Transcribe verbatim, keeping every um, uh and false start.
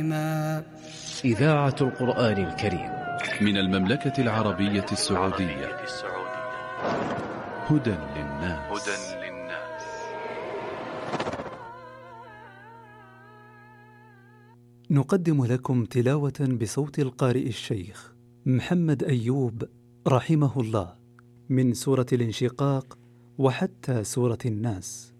إذاعة القرآن الكريم من المملكة العربية السعودية. هدى للناس. نقدم لكم تلاوة بصوت القارئ الشيخ محمد أيوب رحمه الله من سورة الانشقاق وحتى سورة الناس.